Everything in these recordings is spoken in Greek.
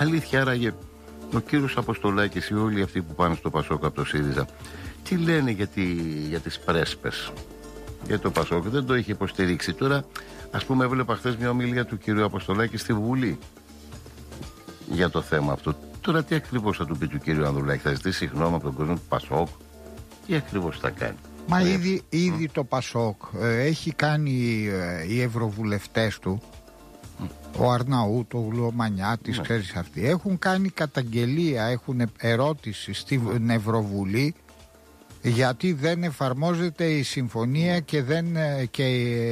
Αλήθεια, άραγε ο κύριος Αποστολάκης ή όλοι αυτοί που πάνε στο Πασόκ από το ΣΥΡΙΖΑ, τι λένε για τις πρέσπες? Για το Πασόκ δεν το είχε υποστηρίξει. Τώρα, ας πούμε, έβλεπα χθες μια ομιλία του κύριου Αποστολάκη στη Βουλή για το θέμα αυτό. Τώρα τι ακριβώς θα του πει του κύριου Ανδρουλάκη? Θα ζητήσει συγγνώμη από τον κόσμο του Πασόκ? Τι ακριβώς θα κάνει? Μα ήδη το Πασόκ έχει κάνει οι ευρωβουλευτές του, ο Αρναούτογλου, ο Μανιάτης, ξέρεις αυτοί, έχουν κάνει καταγγελία, έχουν ερώτηση στην Ευρωβουλή γιατί δεν εφαρμόζεται η συμφωνία και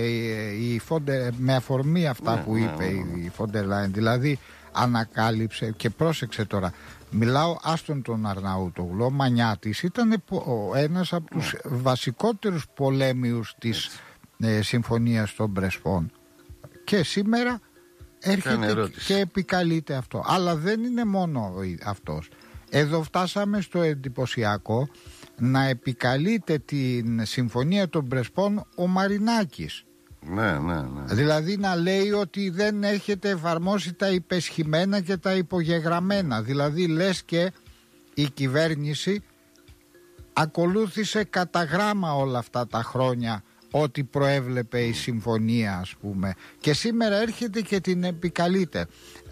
με αφορμή αυτά που είπε η Φόντερ Λάιεν. Δηλαδή ανακάλυψε, και πρόσεξε τώρα, μιλάω άστον τον Αρναούτογλου, ο Μανιάτης ήταν ένας από τους βασικότερους πολέμιους της συμφωνίας των Πρεσπών και σήμερα έρχεται και επικαλείται αυτό. Αλλά δεν είναι μόνο αυτός. Εδώ φτάσαμε στο εντυπωσιακό να επικαλείται την συμφωνία των Πρεσπών ο Μαρινάκης. Ναι. Δηλαδή να λέει ότι δεν έχετε εφαρμόσει τα υπεσχημένα και τα υπογεγραμμένα. Δηλαδή λες και η κυβέρνηση ακολούθησε κατά γράμμα όλα αυτά τα χρόνια ό,τι προέβλεπε η συμφωνία, ας πούμε, και σήμερα έρχεται και την επικαλείται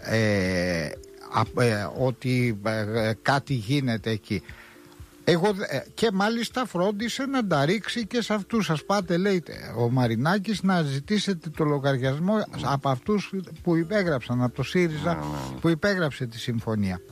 ότι κάτι γίνεται εκεί. Και μάλιστα φρόντισε να τα ρίξει και σε αυτούς. Σας πάτε, λέει ο Μαρινάκης, να ζητήσετε το λογαριασμό από αυτούς που υπέγραψαν, από το ΣΥΡΙΖΑ που υπέγραψε τη συμφωνία.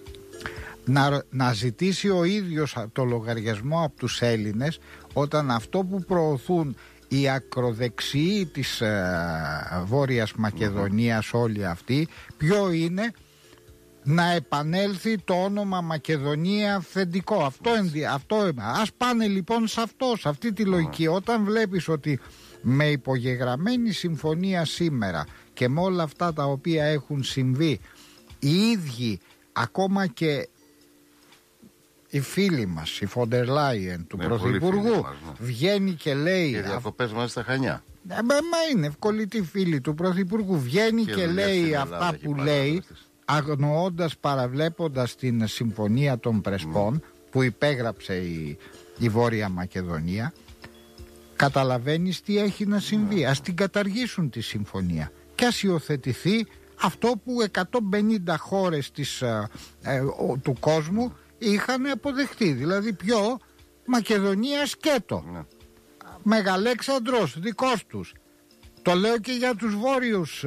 Να ζητήσει ο ίδιος το λογαριασμό από τους Έλληνες, όταν αυτό που προωθούν οι ακροδεξιοί της Βόρειας Μακεδονίας όλοι αυτοί, ποιο είναι? Να επανέλθει το όνομα Μακεδονία αυθεντικό. Αυτό ας πάνε λοιπόν σε αυτή τη λογική. Όταν βλέπεις ότι με υπογεγραμμένη συμφωνία σήμερα και με όλα αυτά τα οποία έχουν συμβεί, οι ίδιοι, ακόμα και οι φίλοι μας, η Φόντερ Λάιεν του Πρωθυπουργού, βγαίνει και λέει... Και διακοπές μας στα Χανιά. Μα είναι ευκολητή φίλη του Πρωθυπουργού. Βγαίνει και λέει αυτά που λέει, αγνοώντας, παραβλέποντας την συμφωνία των Πρεσπών που υπέγραψε η Βόρεια Μακεδονία. Καταλαβαίνεις τι έχει να συμβεί? Ας την καταργήσουν τη συμφωνία και ας υιοθετηθεί αυτό που 150 χώρες του κόσμου είχαν αποδεχτεί. Δηλαδή ποιο? Μακεδονία σκέτο, Μεγαλέξανδρος δικός τους. Το λέω και για τους βόρειους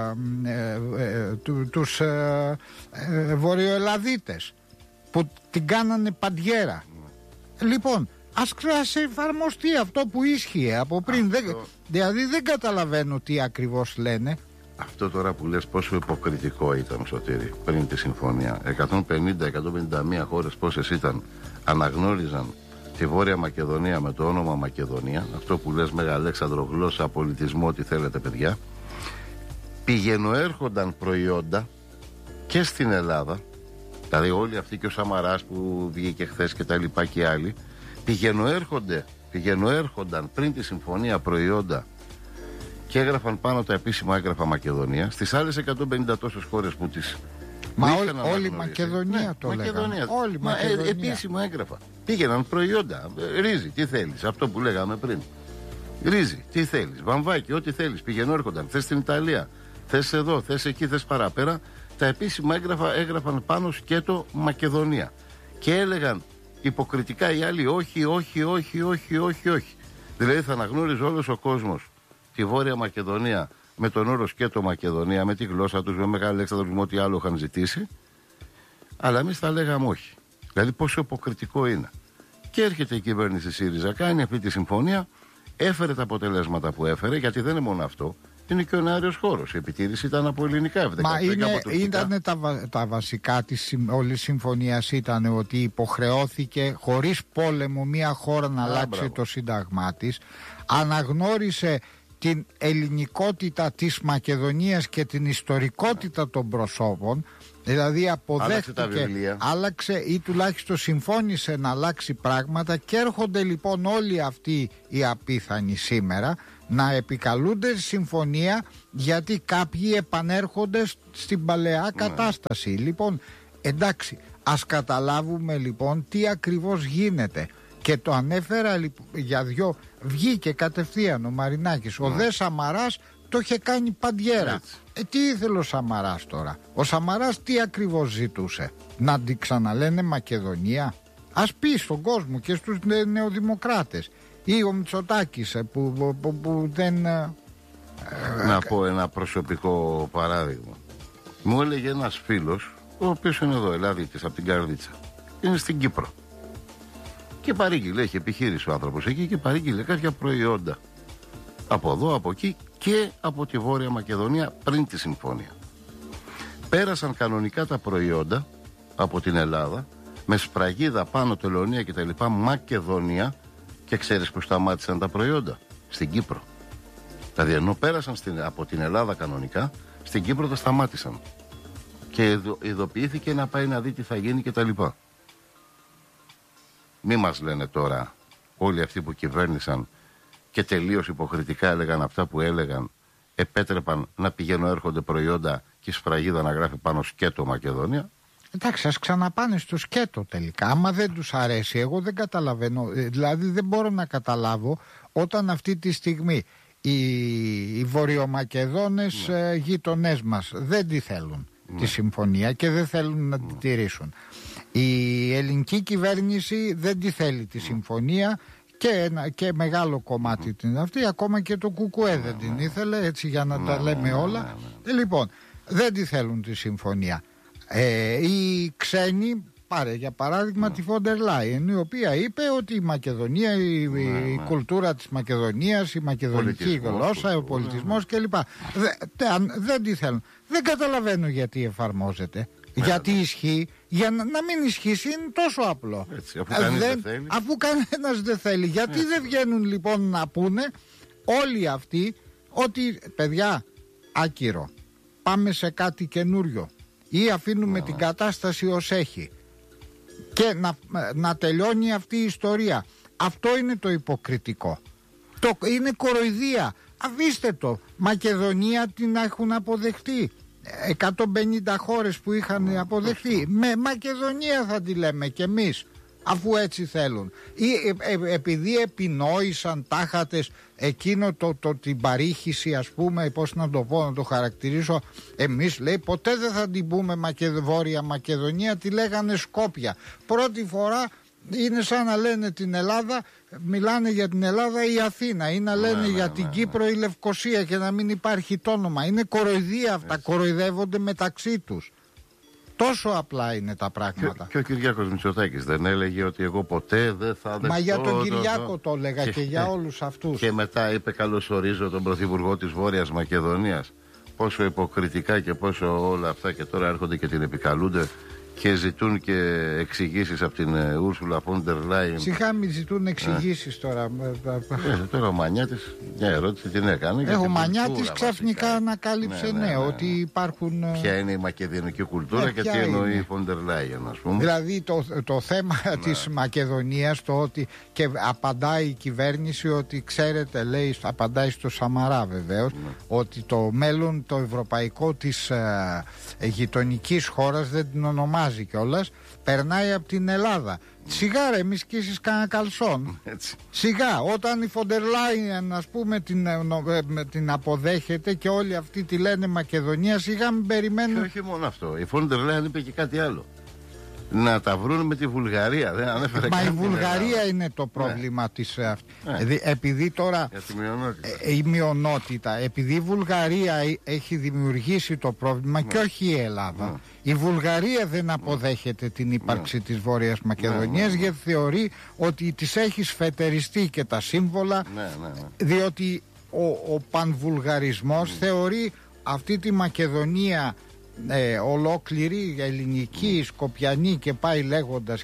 τους βορειοελλαδίτες που την κάνανε παντιέρα. Λοιπόν, ας εφαρμοστεί αυτό που ίσχυε από πριν. Δηλαδή δεν καταλαβαίνω τι ακριβώς λένε. Αυτό τώρα που λες πόσο υποκριτικό ήταν, Σωτήρη, πριν τη συμφωνία. 150-151 χώρες πόσες ήταν, αναγνώριζαν τη Βόρεια Μακεδονία με το όνομα Μακεδονία. Αυτό που λες Μεγαλέξανδρο, γλώσσα, πολιτισμό, ό,τι θέλετε παιδιά. Πηγαινοέρχονταν προϊόντα και στην Ελλάδα. Δηλαδή όλοι αυτοί, και ο Σαμαράς που βγήκε χθες και τα λοιπά και άλλοι, πηγαινοέρχονταν πριν τη συμφωνία προϊόντα και έγραφαν πάνω τα επίσημα έγγραφα Μακεδονία. Στις άλλες 150 τόσες χώρες που τις... Μα όλη Μακεδονία το λέγανε. Όλη Μακεδονία. Επίσημα έγγραφα. Πήγαιναν προϊόντα. Ρύζι, τι θέλεις? Αυτό που λέγαμε πριν. Ρύζι, τι θέλεις? Βαμβάκι, ό,τι θέλεις. Πηγαινόρχονταν. Θες στην Ιταλία, θες εδώ, θες εκεί, θες παραπέρα. Τα επίσημα έγγραφα έγραφαν πάνω σκέτο Μακεδονία. Και έλεγαν υποκριτικά οι άλλοι όχι. Δηλαδή θα αναγνώριζε όλος ο κόσμος τη Βόρεια Μακεδονία με τον όρο σκέτο Μακεδονία, με τη γλώσσα τους, με Μεγαλέξανδρο, με ό,τι άλλο είχαν ζητήσει. Αλλά εμείς θα λέγαμε όχι. Δηλαδή πόσο υποκριτικό είναι. Και έρχεται η κυβέρνηση ΣΥΡΙΖΑ, κάνει αυτή τη συμφωνία, έφερε τα αποτελέσματα που έφερε, γιατί δεν είναι μόνο αυτό. Είναι και ο νεάριος χώρος. Η επιτήρηση ήταν από ελληνικά. Μα ήταν τα βασικά της όλης συμφωνίας ήταν ότι υποχρεώθηκε χωρίς πόλεμο μια χώρα να αλλάξει το σύνταγμά της. Αναγνώρισε την ελληνικότητα της Μακεδονίας και την ιστορικότητα των προσώπων, δηλαδή αποδέχτηκε, άλλαξε ή τουλάχιστον συμφώνησε να αλλάξει πράγματα, και έρχονται λοιπόν όλοι αυτοί οι απίθανοι σήμερα να επικαλούνται συμφωνία, γιατί κάποιοι επανέρχονται στην παλαιά κατάσταση. Λοιπόν, εντάξει, ας καταλάβουμε λοιπόν τι ακριβώς γίνεται. Και το ανέφερα για δυο, βγήκε κατευθείαν ο Μαρινάκης. Ο δε Σαμαράς το είχε κάνει παντιέρα. Τι ήθελε ο Σαμαράς τώρα? Ο Σαμαράς τι ακριβώς ζητούσε? Να την ξαναλένε Μακεδονία? Ας πει στον κόσμο και στους νεοδημοκράτες. Ή ο Μητσοτάκης που δεν... Να πω ένα προσωπικό παράδειγμα. Μου έλεγε ένας φίλος, ο οποίος είναι εδώ, Ελλάδιτης, από την Καρδίτσα. Είναι στην Κύπρο. Και παρήγγειλε, έχει επιχείρηση ο άνθρωπος εκεί και παρήγγειλε κάποια προϊόντα. Από εδώ, από εκεί και από τη Βόρεια Μακεδονία πριν τη συμφωνία. Πέρασαν κανονικά τα προϊόντα από την Ελλάδα με σφραγίδα πάνω, τελωνία κτλ. Μακεδονία, και ξέρεις που σταμάτησαν τα προϊόντα? Στην Κύπρο. Δηλαδή ενώ πέρασαν από την Ελλάδα κανονικά, στην Κύπρο τα σταμάτησαν. Και ειδοποιήθηκε να πάει να δει τι θα γίνει κτλ. Μη μας λένε τώρα όλοι αυτοί που κυβέρνησαν και τελείως υποκριτικά έλεγαν αυτά που έλεγαν, επέτρεπαν να πηγαίνουν έρχονται προϊόντα και η σφραγίδα να γράφει πάνω σκέτο Μακεδονία. Εντάξει, ας ξαναπάνε στο σκέτο τελικά. Άμα δεν τους αρέσει, εγώ δεν καταλαβαίνω. Δηλαδή δεν μπορώ να καταλάβω όταν αυτή τη στιγμή οι Βορειομακεδόνες γείτονές μας δεν τη θέλουν τη συμφωνία και δεν θέλουν να τη τηρήσουν. Η ελληνική κυβέρνηση δεν τη θέλει τη συμφωνία και μεγάλο κομμάτι την αυτή, ακόμα και το ΚΚΕ δεν την ήθελε, έτσι για να τα λέμε όλα. Λοιπόν, δεν τη θέλουν τη συμφωνία. Οι ξένοι, πάρε για παράδειγμα τη Φόντερ Λάιεν, η οποία είπε ότι η Μακεδονία, η κουλτούρα της Μακεδονίας, η μακεδονική γλώσσα, ο πολιτισμός κλπ. Δεν τη θέλουν. Δεν καταλαβαίνω γιατί εφαρμόζεται. Γιατί ισχύει? Για να μην ισχύσει είναι τόσο απλό. Έτσι, αφού κανένας δεν θέλει. Γιατί δεν βγαίνουν λοιπόν να πούνε όλοι αυτοί ότι παιδιά, άκυρο, πάμε σε κάτι καινούριο ή αφήνουμε την κατάσταση ως έχει και να τελειώνει αυτή η ιστορία. Αυτό είναι το υποκριτικό. Είναι κοροϊδία. Αφήστε το. Μακεδονία την έχουν αποδεχτεί. 150 χώρες που είχαν αποδεχτεί. Με Μακεδονία θα τη λέμε κι εμείς, αφού έτσι θέλουν. Ή επειδή επινόησαν τάχατες εκείνο την παρήχηση, ας πούμε, πώς να το πω, να το χαρακτηρίσω, εμείς λέει ποτέ δεν θα την πούμε Βόρεια Μακεδονία, τη λέγανε Σκόπια. Πρώτη φορά είναι σαν να λένε την Ελλάδα, μιλάνε για την Ελλάδα η Αθήνα, ή να λένε για την Κύπρο η Λευκοσία και να μην υπάρχει το όνομα. Είναι κοροϊδία αυτά, κοροϊδεύονται μεταξύ τους. Τόσο απλά είναι τα πράγματα. Και ο Κυριάκος Μητσοτάκης δεν έλεγε ότι εγώ ποτέ δεν θα δεχτώ? Μα για τον Κυριάκο το έλεγα και για όλους αυτούς. Και μετά είπε καλωσορίζω τον Πρωθυπουργό της Βόρειας Μακεδονίας. Πόσο υποκριτικά και πόσο όλα αυτά, και τώρα έρχονται και την επικαλούνται και ζητούν και εξηγήσεις από την Ούρσουλα Φόντερ Λάιεν. Σιγά μην ζητούν εξηγήσεις τώρα. Τώρα ο Μανιάτης μια ερώτηση την έκανε. Ο Μανιάτης ξαφνικά ανακάλυψε ότι υπάρχουν. Ποια είναι η μακεδονική κουλτούρα και τι εννοεί η Φόντερ Λάιεν, ας πούμε. Δηλαδή το θέμα της Μακεδονίας, το ότι και απαντάει η κυβέρνηση ότι ξέρετε, λέει, απαντάει στο Σαμαρά βεβαίως, ότι το μέλλον το ευρωπαϊκό της γειτονικής χώρας δεν την ονομάζει κιόλας, περνάει από την Ελλάδα. Σιγά ρε, μη σκίσεις κανένα καλσόν. Σιγά, όταν η Φόντερ Λάιεν, ας πούμε, την αποδέχεται και όλοι αυτοί τη λένε Μακεδονία, σιγά μην περιμένουν. Και όχι μόνο αυτό, η Φόντερ Λάιεν είπε και κάτι άλλο. Να τα βρουν με τη Βουλγαρία. Δεν ανέφερε. Μα η Βουλγαρία είναι το πρόβλημα της. Επειδή τώρα η μειονότητα, επειδή η Βουλγαρία έχει δημιουργήσει το πρόβλημα και όχι η Ελλάδα. Η Βουλγαρία δεν αποδέχεται την ύπαρξη της Βόρειας Μακεδονίας γιατί θεωρεί ότι της έχει σφετεριστεί και τα σύμβολα, διότι ο πανβουλγαρισμός θεωρεί αυτή τη Μακεδονία ολόκληρη, ελληνική, σκοπιανή και πάει λέγοντας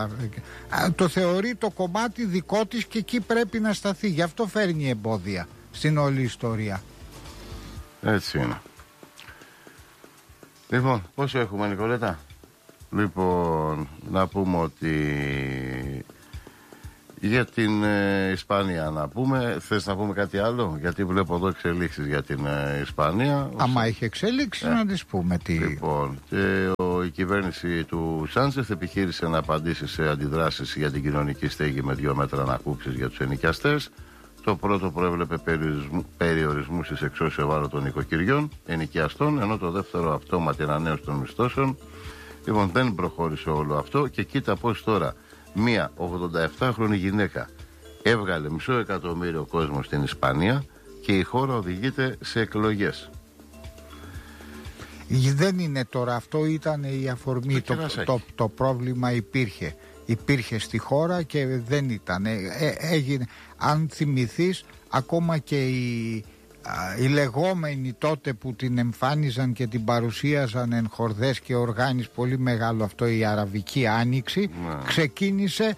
το θεωρεί το κομμάτι δικό της και εκεί πρέπει να σταθεί. Γι' αυτό φέρνει εμπόδια. στην όλη ιστορία. Έτσι είναι. Λοιπόν, πόσο έχουμε, Νικολέτα? Λοιπόν, να πούμε ότι για την Ισπανία να πούμε. Θες να πούμε κάτι άλλο? Γιατί βλέπω εδώ εξελίξεις για την Ισπανία. Άμα έχει εξελίξεις να τις πούμε τι. Λοιπόν, και η κυβέρνηση του Σάντσεφ επιχείρησε να απαντήσει σε αντιδράσεις για την κοινωνική στέγη με 2 μέτρα ανακούφισης για τους ενοικιαστές. Το πρώτο προέβλεπε περιορισμού στις εξώσεις ευάλωτων οικοκυριών ενοικιαστών, ενώ το δεύτερο αυτόματη ανανέωση των μισθώσεων. Λοιπόν, δεν προχώρησε όλο αυτό και κοίτα πώς τώρα μία 87χρονη γυναίκα έβγαλε 500.000 κόσμο στην Ισπανία και η χώρα οδηγείται σε εκλογές. Δεν είναι τώρα, αυτό ήταν η αφορμή, το πρόβλημα υπήρχε στη χώρα και δεν ήταν, έγινε, αν θυμηθείς, ακόμα και οι λεγόμενοι τότε που την εμφάνιζαν και την παρουσίαζαν εν χορδές και οργάνης πολύ μεγάλο αυτό, η Αραβική Άνοιξη, ξεκίνησε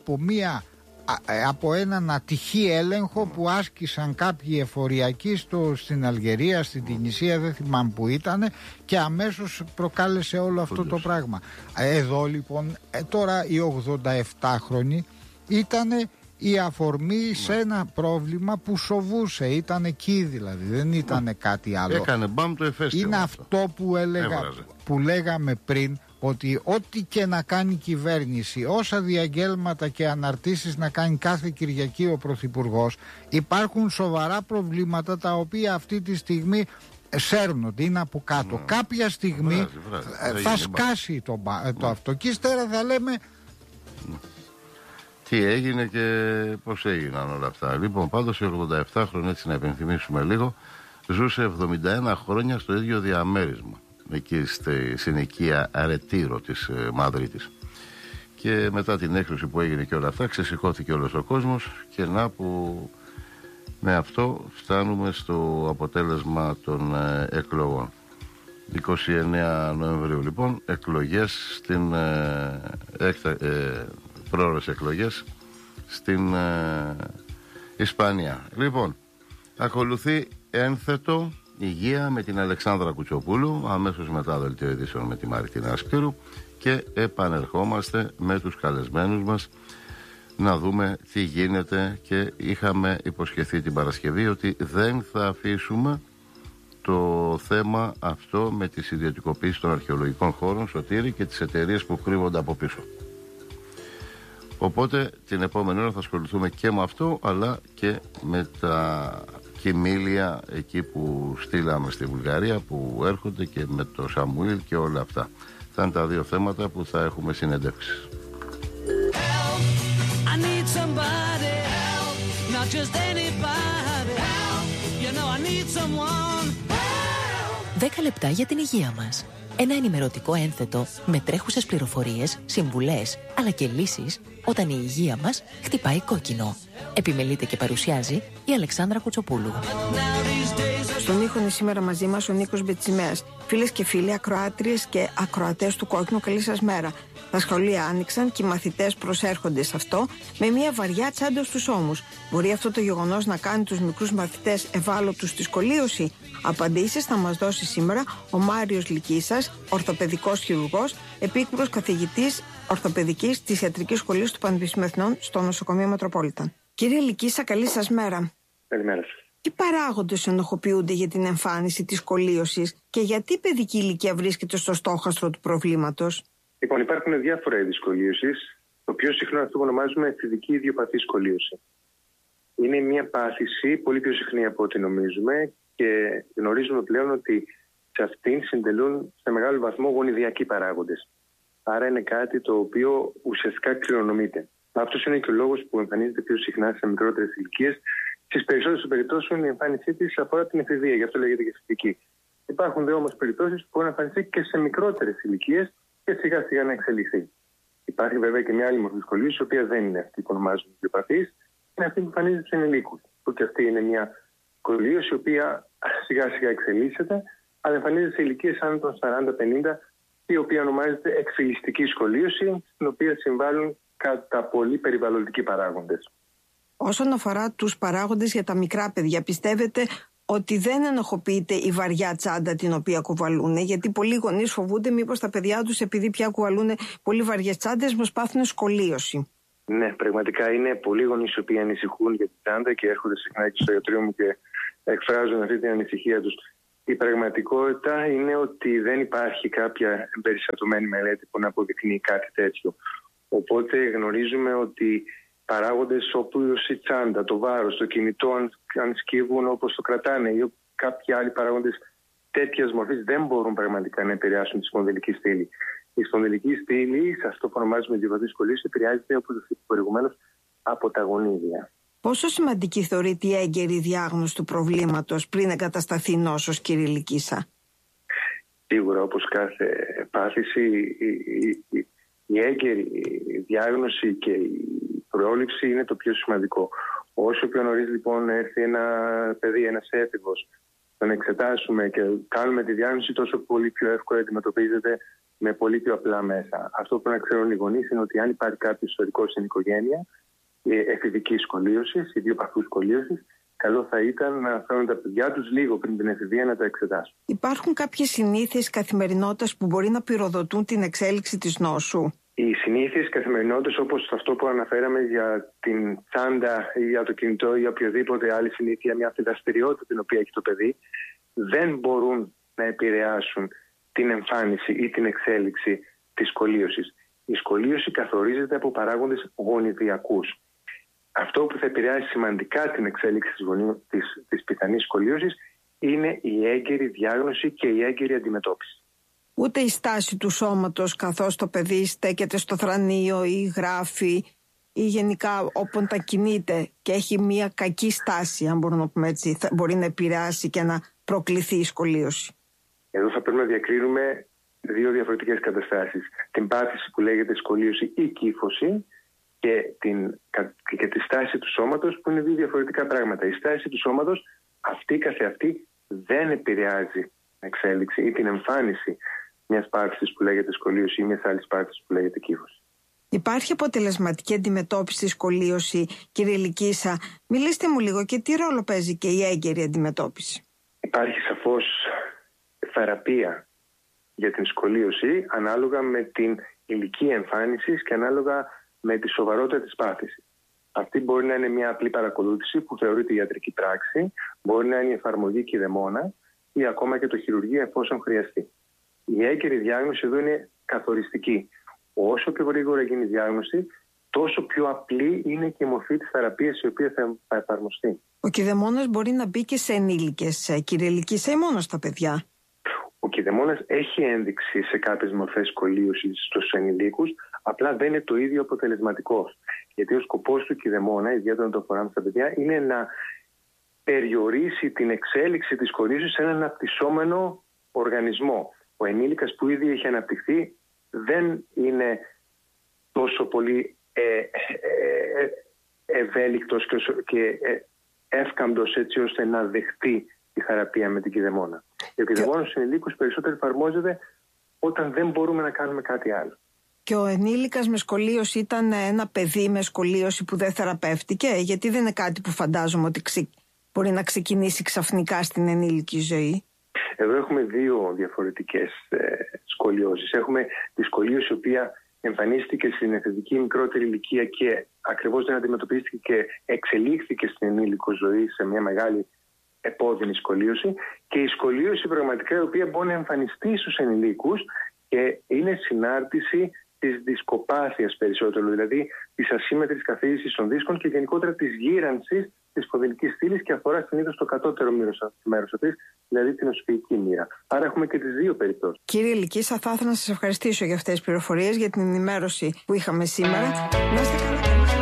από έναν ατυχή έλεγχο που άσκησαν κάποιοι εφοριακοί στην Αλγερία, στην Τινησία, δεν θυμάμαι που ήταν, και αμέσως προκάλεσε όλο αυτό το πράγμα. Εδώ λοιπόν τώρα οι 87χρονοι ήταν η αφορμή σε ένα πρόβλημα που σοβούσε, ήταν εκεί δηλαδή, δεν ήταν κάτι άλλο. Έκανε μπαμ το εφέστιο. Είναι αυτό που λέγαμε πριν, ότι ό,τι και να κάνει η κυβέρνηση, όσα διαγγέλματα και αναρτήσεις να κάνει κάθε Κυριακή ο Πρωθυπουργός, υπάρχουν σοβαρά προβλήματα τα οποία αυτή τη στιγμή σέρνονται, είναι από κάτω. Κάποια στιγμή θα σκάσει το αυτό και ύστερα θα λέμε τι έγινε και πώς έγιναν όλα αυτά. Λοιπόν, πάντως η 87χρονη, έτσι να υπενθυμίσουμε λίγο, ζούσε 71 χρόνια στο ίδιο διαμέρισμα, εκεί στη συνοικία Αρετήρο της Μαδρίτης. Και μετά την έκρηξη που έγινε και όλα αυτά, ξεσηκώθηκε όλος ο κόσμος και να που με αυτό φτάνουμε στο αποτέλεσμα των εκλογών. 29 Νοεμβρίου λοιπόν, εκλογές στην πρόορες εκλογές στην Ισπανία. Λοιπόν, ακολουθεί ένθετο υγεία με την Αλεξάνδρα Κουτσοπούλου, αμέσως μετά δελτίο ειδήσεων με τη Μαριτίνα Σπύρου, και επανερχόμαστε με τους καλεσμένους μας να δούμε τι γίνεται. Και είχαμε υποσχεθεί την Παρασκευή ότι δεν θα αφήσουμε το θέμα αυτό με τις ιδιωτικοποίησεις των αρχαιολογικών χώρων, Σωτήρη, και τις εταιρείες που κρύβονται από πίσω. Οπότε την επόμενη ώρα θα ασχοληθούμε και με αυτό, αλλά και με τα κοιμήλια εκεί που στείλαμε στη Βουλγαρία, που έρχονται, και με το Σαμουήλ και όλα αυτά. Θα είναι τα δύο θέματα που θα έχουμε συνεντεύξεις. 10 λεπτά για την υγεία μας. Ένα ενημερωτικό ένθετο με τρέχουσες πληροφορίες, συμβουλές, αλλά και λύσεις όταν η υγεία μας χτυπάει κόκκινο. Επιμελείται και παρουσιάζει η Αλεξάνδρα Κουτσοπούλου. Στον ήχο είναι σήμερα μαζί μας ο Νίκος Μπετσιμέας. Φίλες και φίλοι, ακροάτριες και ακροατές του Κόκκινου, καλή σας μέρα. Τα σχολεία άνοιξαν και οι μαθητές προσέρχονται σε αυτό με μια βαριά τσάντα στους ώμους. Μπορεί αυτό το γεγονός να κάνει τους μικρούς μαθητές ευάλωτους στη σχολίωση? Απαντήσεις θα μας δώσει σήμερα ο Μάριος Λυκίσας, ορθοπαιδικός χειρουργός, επίκουρος καθηγητής ορθοπαιδικής της Ιατρικής Σχολής του Πανεπιστημίου Εθνών στο Νοσοκομείο Μετροπόλιταν. Κύριε Λυκίσα, καλή σας μέρα. Καλημέρα σας. Τι παράγοντες ενοχοποιούνται για την εμφάνιση της σχολίωσης και γιατί η παιδική ηλικία βρίσκεται στο στόχαστρο του προβλήματος? Λοιπόν, υπάρχουν διάφορα είδη σχολίωσης. Το πιο συχνό αυτό που ονομάζουμε εφηβική ιδιοπαθή σχολίωση. Είναι μια πάθηση πολύ πιο συχνή από ό,τι νομίζουμε και γνωρίζουμε πλέον ότι σε αυτήν συντελούν σε μεγάλο βαθμό γονιδιακοί παράγοντες. Άρα είναι κάτι το οποίο ουσιαστικά κληρονομείται. Αυτός είναι και ο λόγος που εμφανίζεται πιο συχνά σε μικρότερες ηλικίες. Στις περισσότερες των περιπτώσεων η εμφάνισή της αφορά την εφηβεία, γι' αυτό λέγεται και εφηβική. Υπάρχουν δε όμως περιπτώσεις που μπορεί να εμφανιστεί και σε μικρότερες ηλικίες και σιγά σιγά να εξελιχθεί. Υπάρχει βέβαια και μια άλλη μορφή σχολής, η οποία δεν είναι αυτή που ονομάζουμε ιδιοπαθής, είναι αυτή που εμφανίζεται στους ενηλίκους. Που και αυτή είναι μια σχολίωση η οποία σιγά σιγά εξελίσσεται, αλλά εμφανίζεται σε ηλικίες άνω των 40-50, η οποία ονομάζεται εκφυλιστική σχολίωση, στην οποία συμβάλλουν κατά πολύ περιβαλλοντικοί παράγοντες. Όσον αφορά τους παράγοντες για τα μικρά παιδιά, πιστεύετε ότι δεν ενοχοποιείται η βαριά τσάντα την οποία κουβαλούν? Γιατί πολλοί γονείς φοβούνται μήπως τα παιδιά τους, επειδή πια κουβαλούν πολύ βαριές τσάντες, μας πάθουν σκολίωση. Ναι, πραγματικά είναι πολλοί γονείς οι οποίοι ανησυχούν για τη τσάντα και έρχονται συχνά και στο ιατρείο μου και εκφράζουν αυτή την ανησυχία τους. Η πραγματικότητα είναι ότι δεν υπάρχει κάποια εμπεριστατωμένη μελέτη που να αποδεικνύει κάτι τέτοιο. Οπότε γνωρίζουμε ότι παράγοντες όπως η τσάντα, το βάρος, το κινητό, αν σκύβουν όπως το κρατάνε, ή κάποιοι άλλοι παράγοντες τέτοιας μορφής, δεν μπορούν πραγματικά να επηρεάσουν τη σπονδυλική στήλη. Η σπονδυλική στήλη, σε αυτό που ονομάζουμε ιδιοπαθή σκολίωση, επηρεάζεται, όπως είπα προηγουμένως, από τα γονίδια. Πόσο σημαντική θεωρείται η έγκαιρη διάγνωση του προβλήματος πριν εγκατασταθεί νόσος, κύριε Λυκίσα? Σίγουρα, όπως κάθε πάθηση, η έγκαιρη διάγνωση και η πρόληψη είναι το πιο σημαντικό. Όσο πιο νωρίς λοιπόν έρθει ένα παιδί, ένας έφηβος, τον εξετάσουμε και κάνουμε τη διάγνωση, τόσο πολύ πιο εύκολα αντιμετωπίζεται με πολύ πιο απλά μέσα. Αυτό που να ξέρουν οι γονείς είναι ότι αν υπάρχει κάποιο ιστορικό στην οικογένεια εφηβικής σκολίωσης, ιδιοπαθούς σκολίωσης, καλό θα ήταν να φέρουν τα παιδιά τους λίγο πριν την εφηβεία να τα εξετάσουν. Υπάρχουν κάποιες συνήθειες καθημερινότητας που μπορεί να πυροδοτούν την εξέλιξη της νόσου? Οι συνήθειες καθημερινότητας, όπως αυτό που αναφέραμε για την τσάντα ή για το κινητό ή οποιοδήποτε άλλη συνήθεια, μια δραστηριότητα την οποία έχει το παιδί, δεν μπορούν να επηρεάσουν την εμφάνιση ή την εξέλιξη της σκολίωσης. Η σκολίωση καθορίζεται από παράγοντες γονιδιακούς. Αυτό που θα επηρεάσει σημαντικά την εξέλιξη της πιθανής σκολίωσης είναι η έγκαιρη διάγνωση και η έγκαιρη αντιμετώπιση. Ούτε η στάση του σώματος καθώς το παιδί στέκεται στο θρανείο ή γράφει ή γενικά όποτε κινείται και έχει μια κακή στάση, αν μπορούμε να πούμε έτσι, μπορεί να επηρεάσει και να προκληθεί η σκολίωση. Εδώ θα πρέπει να διακρίνουμε δύο διαφορετικές καταστάσεις. Την πάθηση που λέγεται σκολίωση ή κύφωση και τη στάση του σώματος, που είναι δύο διαφορετικά πράγματα. Η στάση του σώματος αυτή καθεαυτή δεν επηρεάζει την εξέλιξη ή την εμφάνιση μιας πάθησης που λέγεται σκολίωση ή μιας άλλης πάθησης που λέγεται κύφωση. Υπάρχει αποτελεσματική αντιμετώπιση στη σκολίωση, κύριε Λυκίσα? Μιλήστε μου λίγο και τι ρόλο παίζει και η έγκαιρη αντιμετώπιση. Υπάρχει σαφώς θεραπεία για την σκολίωση ανάλογα με την ηλικία εμφάνισης και ανάλογα με τη σοβαρότητα της πάθησης. Αυτή μπορεί να είναι μια απλή παρακολούθηση που θεωρείται ιατρική πράξη, μπορεί να είναι η εφαρμογή κηδεμόνα ή ακόμα και το χειρουργείο εφόσον χρειαστεί. Η έγκαιρη διάγνωση εδώ είναι καθοριστική. Όσο πιο γρήγορα γίνει η διάγνωση, τόσο πιο απλή είναι και η μορφή της θεραπείας η οποία θα εφαρμοστεί. Ο κηδεμόνας μπορεί να μπει και σε ενήλικες, κύριε Λυκίσα, ή μόνο στα παιδιά? Ο κηδεμόνας έχει ένδειξη σε κάποιες μορφές σκολίωσης στους ενηλίκους, απλά δεν είναι το ίδιο αποτελεσματικός. Γιατί ο σκοπός του κηδεμόνα, ιδιαίτερα το αφορά στα παιδιά, είναι να περιορίσει την εξέλιξη της σκολίωσης σε έναν αναπτυσσόμενο οργανισμό. Ο ενήλικας που ήδη έχει αναπτυχθεί δεν είναι τόσο πολύ ευέλικτος και εύκαμπτος έτσι ώστε να δεχτεί τη θεραπεία με την κηδεμόνα. Ο κηδεμόνας στους ενηλίκους περισσότερο εφαρμόζεται όταν δεν μπορούμε να κάνουμε κάτι άλλο. Και ο ενήλικας με σκολίωση ήταν ένα παιδί με σκολίωση που δεν θεραπεύτηκε? Γιατί δεν είναι κάτι που φαντάζομαι ότι μπορεί να ξεκινήσει ξαφνικά στην ενήλικη ζωή. Εδώ έχουμε δύο διαφορετικές σκολιώσεις. Έχουμε τη σκολίωση η οποία εμφανίστηκε στην εφηβική μικρότερη ηλικία και ακριβώς δεν αντιμετωπίστηκε και εξελίχθηκε στην ενήλικο ζωή σε μια μεγάλη επώδυνη σκολίωση, και η σκολίωση πραγματικά η οποία μπορεί να εμφανιστεί στους ενηλίκους και είναι συνάρτηση της δισκοπάθειας περισσότερο, δηλαδή της ασύμμετρης καθίδησης των δίσκων και γενικότερα της γύρανσης της σπονδυλικής στήλης και αφορά συνήθως το κατώτερο μέρος αυτής, δηλαδή την οσφυϊκή μοίρα. Άρα έχουμε και τις δύο περιπτώσεις. Κύριε Λυκίσα, θα ήθελα να σας ευχαριστήσω για αυτές τις πληροφορίες, για την ενημέρωση που είχαμε σήμερα. Να είστε καλά.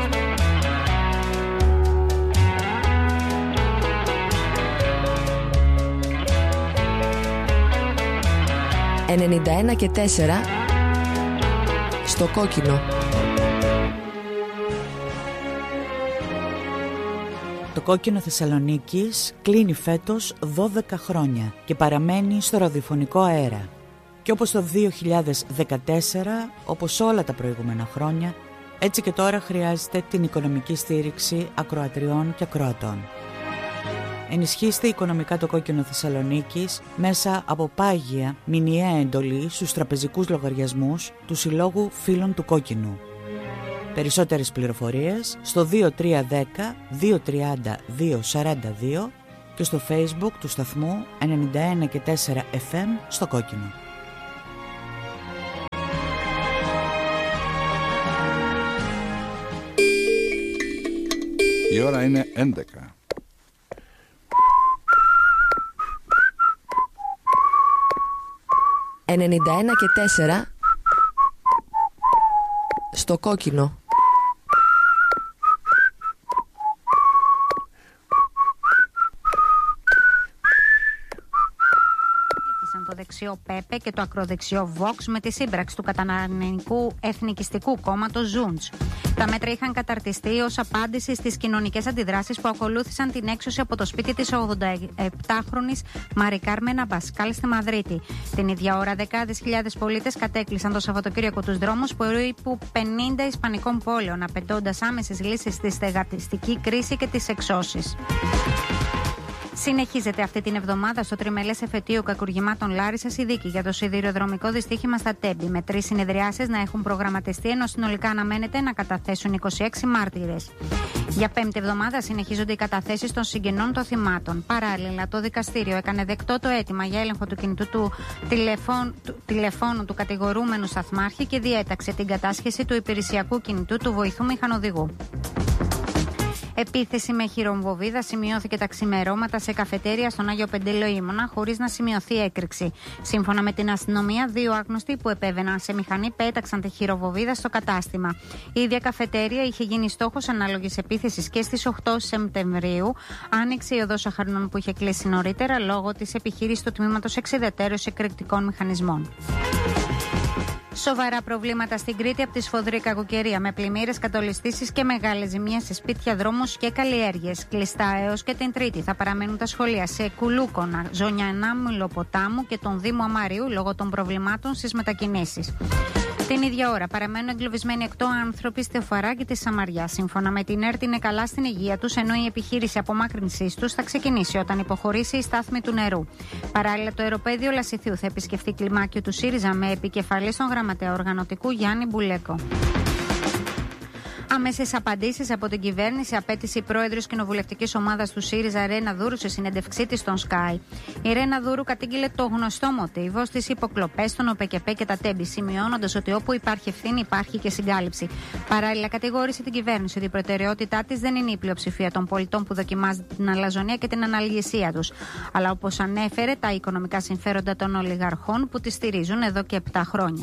91 και 4 στο κόκκινο. Το κόκκινο Θεσσαλονίκης κλείνει φέτος 12 χρόνια και παραμένει στο ραδιοφωνικό αέρα. Και όπως το 2014, όπως όλα τα προηγούμενα χρόνια, Έτσι και τώρα χρειάζεται την οικονομική στήριξη ακροατριών και ακροατών. Ενισχύστε οικονομικά το Κόκκινο Θεσσαλονίκης μέσα από πάγια μηνιαία εντολή στους τραπεζικούς λογαριασμούς του Συλλόγου Φίλων του Κόκκινου. Περισσότερες πληροφορίες στο 2310 230 242 και στο Facebook του σταθμού 91 και 4 FM στο Κόκκινο. Η ώρα είναι 11. 91 και 4 στο Κόκκινο. Το δεξιό ΠΕΠΕ και το ακροδεξιό Vox με τη σύμπραξη του καταναλωνικού εθνικιστικού κόμματος Ζούντς. Τα μέτρα είχαν καταρτιστεί ως απάντηση στις κοινωνικές αντιδράσεις που ακολούθησαν την έξωση από το σπίτι της 87χρονης Μαρι Κάρμεν Αμπασκάλ στη Μαδρίτη. Την ίδια ώρα, δεκάδες χιλιάδες πολίτες κατέκλεισαν το Σαββατοκύριακο τους δρόμους περίπου 50 ισπανικών πόλεων, απαιτώντας άμεσες λύσεις στη στεγαστική κρίση και τις εξώσεις. Συνεχίζεται αυτή την εβδομάδα στο τριμελές εφετείο κακουργημάτων Λάρισσας η δίκη για το σιδηροδρομικό δυστύχημα στα Τέμπη, με 3 συνεδριάσεις να έχουν προγραμματιστεί, ενώ συνολικά αναμένεται να καταθέσουν 26 μάρτυρες. Για 5η εβδομάδα συνεχίζονται οι καταθέσεις των συγγενών των θυμάτων. Παράλληλα, το δικαστήριο έκανε δεκτό το αίτημα για έλεγχο του κινητού του τηλεφώνου του κατηγορούμενου σταθμάρχη και διέταξε την κατάσχεση του υπηρεσιακού κινητού του βοηθού μηχανοδηγού. Επίθεση με χειρομβοβίδα σημειώθηκε τα ξημερώματα σε καφετέρια στον Άγιο Πεντέλεο Ήμωνα, χωρίς να σημειωθεί έκρηξη. Σύμφωνα με την αστυνομία, 2 άγνωστοι που επέβαιναν σε μηχανή πέταξαν τη χειροβοβίδα στο κατάστημα. Η ίδια καφετέρια είχε γίνει στόχος ανάλογης επίθεσης και στις 8 Σεπτεμβρίου. Άνοιξε η οδός Αχαρνών που είχε κλείσει νωρίτερα λόγω της επιχείρησης του τμήματος εξουδετερώσεως εκρηκτικών μηχανισμών. Σοβαρά προβλήματα στην Κρήτη από τη σφοδρή κακοκαιρία, με πλημμύρες, κατολιστήσεις και μεγάλες ζημιές σε σπίτια, δρόμους και καλλιέργειες. Κλειστά έως και την Τρίτη θα παραμένουν τα σχολεία σε Κουλούκονα, Ζωνιανά, Μυλοποτάμου και τον Δήμο Αμαρίου λόγω των προβλημάτων στις μετακινήσεις. Την ίδια ώρα παραμένουν εγκλωβισμένοι 8 άνθρωποι στη Φαράκη της Σαμαριάς. Σύμφωνα με την ΕΡΤ είναι καλά στην υγεία τους, ενώ η επιχείρηση απομάκρυνσής τους θα ξεκινήσει όταν υποχωρήσει η στάθμη του νερού. Παράλληλα, το αεροπέδιο Λασιθιού θα επισκεφτεί κλιμάκιο του ΣΥΡΙΖΑ με επικεφαλή στον γραμματέα οργανωτικού Γιάννη Μπουλέκο. Άμεσες απαντήσεις από την κυβέρνηση απέτησε η πρόεδρος κοινοβουλευτικής ομάδας του ΣΥΡΙΖΑ Ρένα Δούρου σε συνέντευξή της στον Sky. Η Ρένα Δούρου κατήγγειλε το γνωστό μοτίβο στις υποκλοπές των ΟΠΕΚΕΠΕ και τα Τέμπη, σημειώνοντας ότι όπου υπάρχει ευθύνη υπάρχει και συγκάλυψη. Παράλληλα, κατηγόρησε την κυβέρνηση ότι η προτεραιότητά της δεν είναι η πλειοψηφία των πολιτών που δοκιμάζεται την αλαζονία και την αναλγησία τους, αλλά όπως ανέφερε, τα οικονομικά συμφέροντα των ολιγαρχών που τη στηρίζουν εδώ και 7 χρόνια.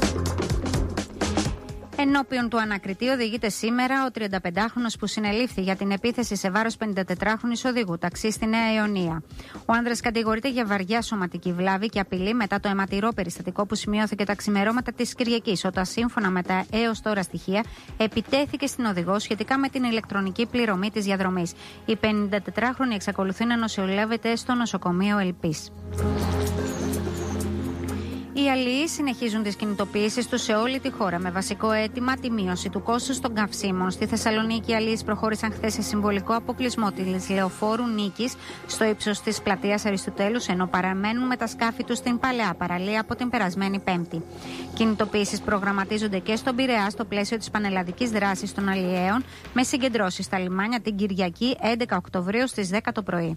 Ενώπιον του ανακριτή οδηγείται σήμερα ο 35χρονος που συνελήφθη για την επίθεση σε βάρος 54χρονης οδηγού ταξί στη Νέα Ιωνία. Ο άνδρας κατηγορείται για βαριά σωματική βλάβη και απειλή μετά το αιματηρό περιστατικό που σημειώθηκε τα ξημερώματα της Κυριακής, όταν σύμφωνα με τα έως τώρα στοιχεία επιτέθηκε στην οδηγό σχετικά με την ηλεκτρονική πληρωμή της διαδρομής. Η 54χρονη εξακολουθεί να νοσηλεύεται στο νοσοκομείο Ελπής. Οι αλληλείς συνεχίζουν τις κινητοποιήσεις τους σε όλη τη χώρα με βασικό αίτημα τη μείωση του κόστους των καυσίμων. Στη Θεσσαλονίκη οι αλληλείς προχώρησαν χθες σε συμβολικό αποκλεισμό της λεωφόρου Νίκης στο ύψος της πλατείας Αριστοτέλους, ενώ παραμένουν με τα σκάφη τους στην παλαιά παραλία από την περασμένη Πέμπτη. Κινητοποιήσεις προγραμματίζονται και στον Πειραιά στο πλαίσιο της πανελλαδικής δράσης των αλλιέων, με συγκεντρώσεις στα λιμάνια την Κυριακή 11 Οκτωβρίου στις 10 το πρωί.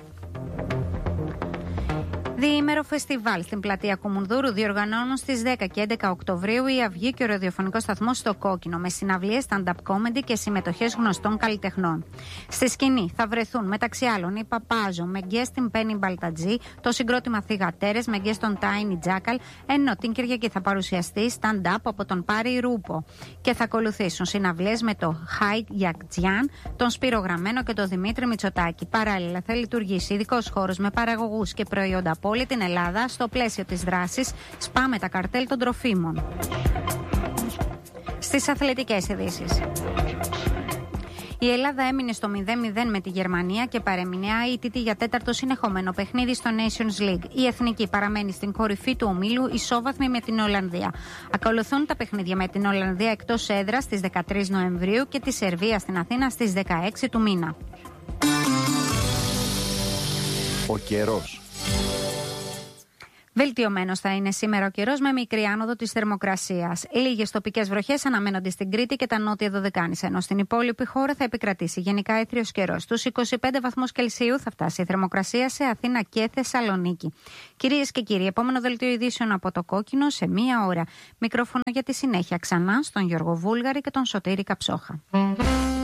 Διήμερο φεστιβάλ στην πλατεία Κουμουνδούρου διοργανώνουν στις 10 και 11 Οκτωβρίου η Αυγή και ο ραδιοφωνικός σταθμός στο Κόκκινο, με συναυλίες, stand-up comedy και συμμετοχές γνωστών καλλιτεχνών. Στη σκηνή θα βρεθούν μεταξύ άλλων η Παπάζο με guest την Πέννη Μπαλτατζή, το συγκρότημα Θυγατέρες με guest τον Τάινι Τζάκαλ, ενώ την Κυριακή θα παρουσιαστεί stand-up από τον Πάρη Ρούπο. Και θα ακολουθήσουν συναυλίες με το Χάι Γιακτζιάν, τον Σπύρο Γραμμένο και τον Δημήτρη Μητσοτάκη. Παράλληλα θα λειτουργήσει ειδικός χώρος με παραγωγούς και προϊόντα από όλη την Ελλάδα στο πλαίσιο της δράσης «Σπάμε τα καρτέλ των τροφίμων». Στις αθλητικές ειδήσεις. Η Ελλάδα έμεινε στο 0-0 με τη Γερμανία και παρέμεινε αίτητη για τέταρτο συνεχόμενο παιχνίδι στο Nations League. Η Εθνική παραμένει στην κορυφή του ομίλου, ισόβαθμη με την Ολλανδία. Ακολουθούν τα παιχνίδια με την Ολλανδία εκτός έδρας στις 13 Νοεμβρίου και τη Σερβία στην Αθήνα στις 16 του μήνα. Ο καιρός. Βελτιωμένος θα είναι σήμερα ο καιρός με μικρή άνοδο της θερμοκρασίας. Λίγες τοπικές βροχές αναμένονται στην Κρήτη και τα νότια Δωδεκάνησα, ενώ στην υπόλοιπη χώρα θα επικρατήσει γενικά έθριος καιρός. Στους 25 βαθμούς Κελσίου θα φτάσει η θερμοκρασία σε Αθήνα και Θεσσαλονίκη. Κυρίες και κύριοι, επόμενο δελτίο ειδήσεων από το Κόκκινο σε μία ώρα. Μικρόφωνο για τη συνέχεια ξανά στον Γιώργο Βούλγαρη και τον Σωτήρη Καψόχα.